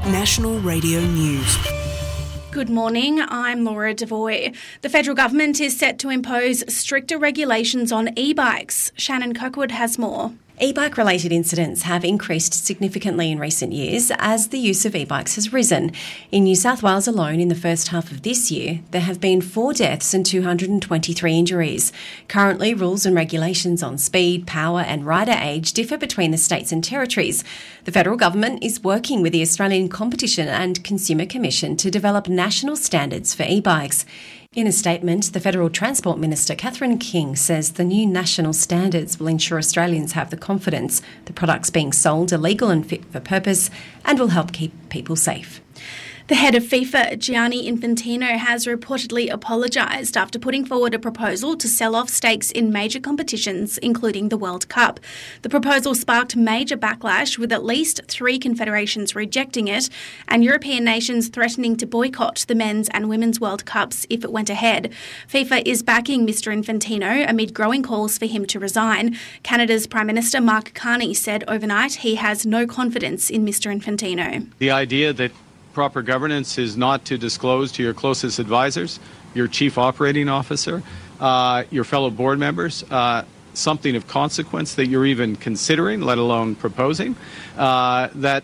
National Radio News. Good morning, I'm Laura Devoy. The federal government is set to impose stricter regulations on e-bikes. Shannon Kirkwood has more. E-bike-related incidents have increased significantly in recent years as the use of e-bikes has risen. In New South Wales alone, in the first half of this year, there have been 4 deaths and 223 injuries. Currently, rules and regulations on speed, power and rider age differ between the states and territories. The federal government is working with the Australian Competition and Consumer Commission to develop national standards for e-bikes. In a statement, the Federal Transport Minister, Catherine King, says the new national standards will ensure Australians have the confidence the products being sold are legal and fit for purpose and will help keep people safe. The head of FIFA, Gianni Infantino, has reportedly apologised after putting forward a proposal to sell off stakes in major competitions, including the World Cup. The proposal sparked major backlash, with at least 3 confederations rejecting it and European nations threatening to boycott the Men's and Women's World Cups if it went ahead. FIFA is backing Mr Infantino amid growing calls for him to resign. Canada's Prime Minister Mark Carney said overnight he has no confidence in Mr Infantino. The idea that proper governance is not to disclose to your closest advisors, your chief operating officer, your fellow board members, something of consequence that you're even considering, let alone proposing, that's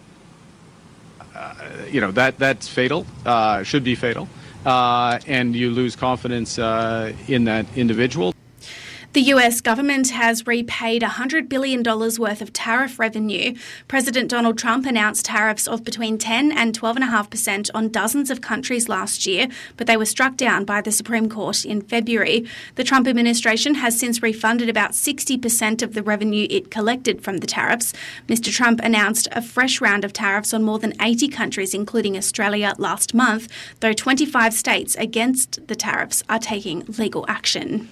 fatal, should be fatal, and you lose confidence in that individual. The US government has repaid $100 billion worth of tariff revenue. President Donald Trump announced tariffs of between 10 and 12.5% on dozens of countries last year, but they were struck down by the Supreme Court in February. The Trump administration has since refunded about 60% of the revenue it collected from the tariffs. Mr. Trump announced a fresh round of tariffs on more than 80 countries, including Australia, last month, though 25 states against the tariffs are taking legal action.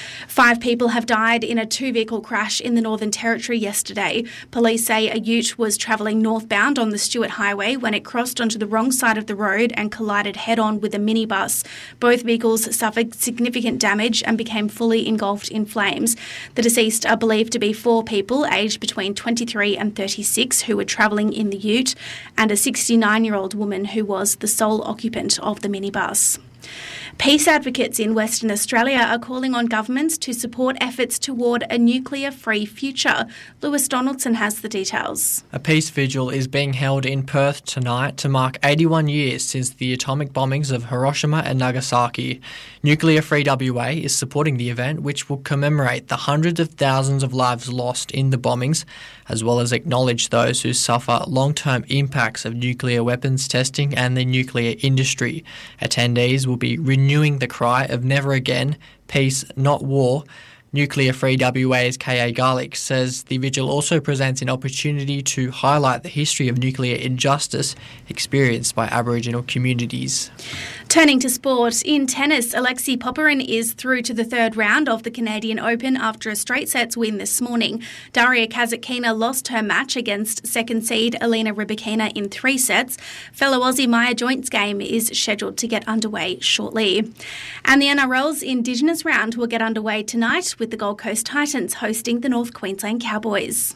5 people have died in a 2-vehicle crash in the Northern Territory yesterday. Police say a ute was travelling northbound on the Stewart Highway when it crossed onto the wrong side of the road and collided head-on with a minibus. Both vehicles suffered significant damage and became fully engulfed in flames. The deceased are believed to be 4 people aged between 23 and 36 who were travelling in the ute, and a 69-year-old woman who was the sole occupant of the minibus. Peace advocates in Western Australia are calling on governments to support efforts toward a nuclear-free future. Lewis Donaldson has the details. A peace vigil is being held in Perth tonight to mark 81 years since the atomic bombings of Hiroshima and Nagasaki. Nuclear Free WA is supporting the event, which will commemorate the hundreds of thousands of lives lost in the bombings, as well as acknowledge those who suffer long-term impacts of nuclear weapons testing and the nuclear industry. Attendees will be renewing the cry of never again, peace, not war. Nuclear Free WA's K.A. Garlick says the vigil also presents an opportunity to highlight the history of nuclear injustice experienced by Aboriginal communities. Turning to sport, in tennis, Alexei Popyrin is through to the 3rd round of the Canadian Open after a straight sets win this morning. Daria Kasatkina lost her match against second seed Elena Rybakina in 3 sets. Fellow Aussie Maya Joint's game is scheduled to get underway shortly. And the NRL's Indigenous round will get underway tonight with the Gold Coast Titans hosting the North Queensland Cowboys.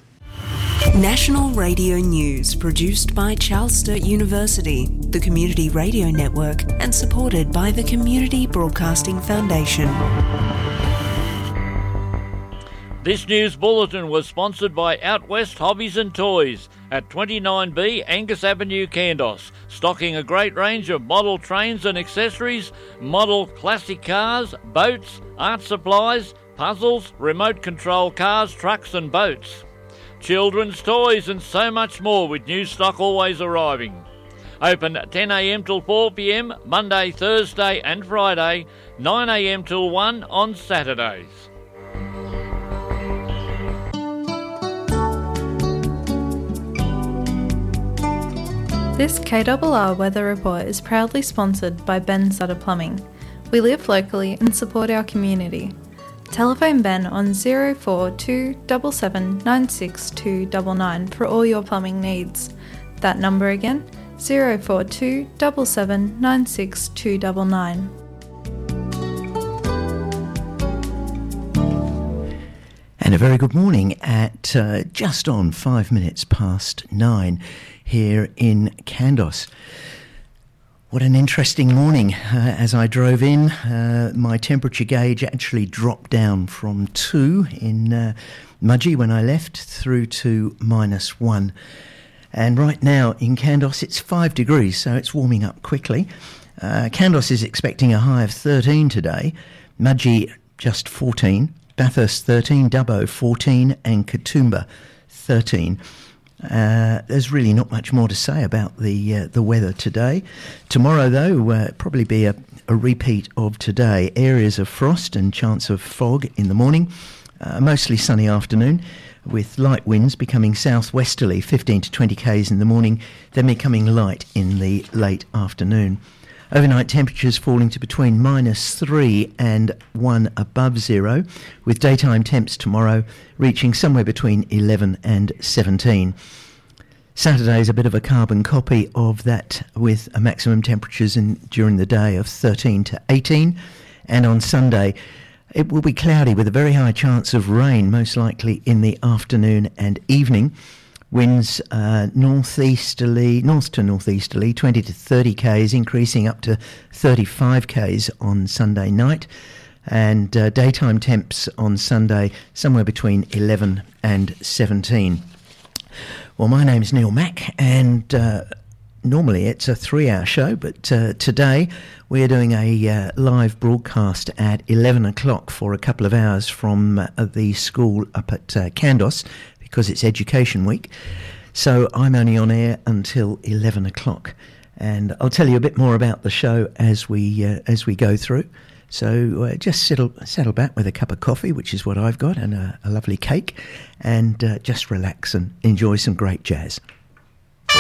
National Radio News, produced by Charles Sturt University, the Community Radio Network, and supported by the Community Broadcasting Foundation. This news bulletin was sponsored by Out West Hobbies and Toys at 29B Angus Avenue, Kandos, stocking a great range of model trains and accessories, model classic cars, boats, art supplies, puzzles, remote control cars, trucks and boats. Children's toys and so much more, with new stock always arriving. Open 10am till 4pm, Monday, Thursday and Friday, 9am till 1 on Saturdays. This KRR Weather Report is proudly sponsored by Ben Sutter Plumbing. We live locally and support our community. Telephone Ben on 042 77 96299 for all your plumbing needs. That number again, 042 77 96299. And a very good morning at just on 5 minutes past 9. here in Kandos. What an interesting morning. As I drove in, my temperature gauge actually dropped down from 2 in Mudgee when I left through to -1. And right now in Kandos it's 5 degrees, so it's warming up quickly. Kandos is expecting a high of 13 today, Mudgee just 14, Bathurst 13, Dubbo 14 and Katoomba 13. There's really not much more to say about the weather today. Tomorrow, though, probably be a repeat of today. Areas of frost and chance of fog in the morning. Mostly sunny afternoon, with light winds becoming southwesterly, 15 to 20 k's in the morning, then becoming light in the late afternoon. Overnight temperatures falling to between -3 and 1 above zero, with daytime temps tomorrow reaching somewhere between 11 and 17. Saturday is a bit of a carbon copy of that, with a maximum temperatures during the day of 13 to 18. And on Sunday, it will be cloudy with a very high chance of rain, most likely in the afternoon and evening. Winds north to northeasterly, 20 to 30 k's, increasing up to 35 k's on Sunday night. And daytime temps on Sunday somewhere between 11 and 17. Well, my name's Neil Mack, and normally it's a 3-hour show, but today we're doing a live broadcast at 11 o'clock for a couple of hours from the school up at Kandos, because it's Education Week. So I'm only on air until 11 o'clock. And I'll tell you a bit more about the show as we go through. So just settle back with a cup of coffee, which is what I've got, and a lovely cake, and just relax and enjoy some great jazz.